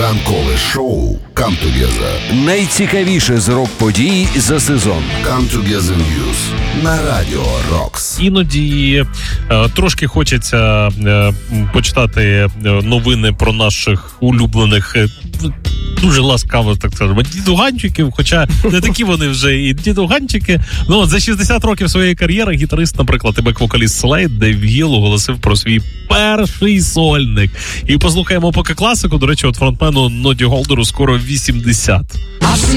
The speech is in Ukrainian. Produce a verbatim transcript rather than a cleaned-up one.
Ранкове шоу Come Together. Найцікавіше з рок-подій за сезон. Come Together News на Радіо Рокс. Іноді е, трошки хочеться е, почитати е, новини про наших улюблених, е, дуже ласкаво, так скажемо, дідуганчиків, хоча не такі вони вже і дідуганчики. Ну, от за шістдесят років своєї кар'єри гітарист, наприклад, і бек-вокаліст Слейд Дейв Гіл оголосив про свій перший сольник. І послухаємо поки класику. До речі, от фронтмену Ноді Голдеру скоро вісімдесят.